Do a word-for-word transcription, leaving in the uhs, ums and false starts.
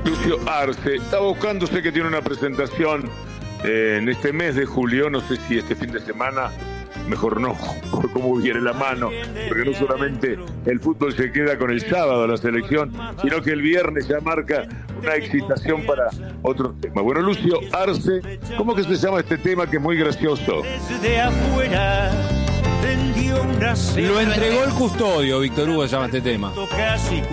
Lucio Arce está buscando, sé que tiene una presentación eh, en este mes de julio, no sé si este fin de semana, mejor no, por cómo viene la mano, porque no solamente el fútbol se queda con el sábado la selección, sino que el viernes ya marca una excitación para otros temas. Bueno, Lucio Arce, ¿cómo que se llama este tema que es muy gracioso? Desde afuera vendió una Lo entregó el custodio, Víctor Hugo se llama este tema. casi